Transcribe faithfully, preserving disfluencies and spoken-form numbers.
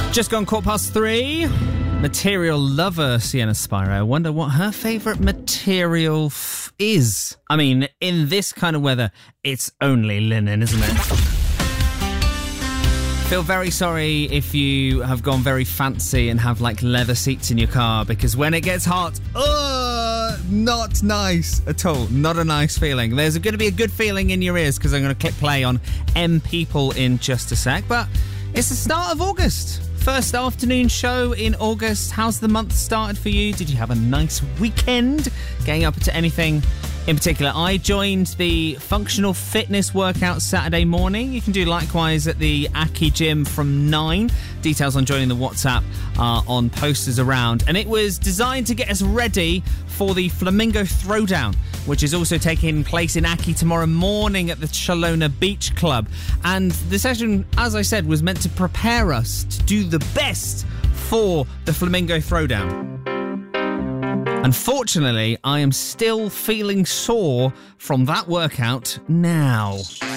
Just gone quarter past three. Material lover Sienna Spiro. I wonder what her favourite material f- is. I mean, in this kind of weather, it's only linen, isn't it? Feel very sorry if you have gone very fancy and have like leather seats in your car, because when it gets hot, uh, not nice at all. Not a nice feeling. There's going to be a good feeling in your ears because I'm going to click play on M People in just a sec, but it's the start of August. First afternoon show in August. How's the month started for you? Did you have a nice weekend? Getting up to anything in particular? I joined the functional fitness workout Saturday morning. You can do likewise at the Aki Gym from nine. Details on joining the WhatsApp are on posters around. And it was designed to get us ready for the Flamingo Throwdown, which is also taking place in Aki tomorrow morning at the Shalona Beach Club. And the session, as I said, was meant to prepare us to do the best for the Flamingo Throwdown. Unfortunately, I am still feeling sore from that workout now.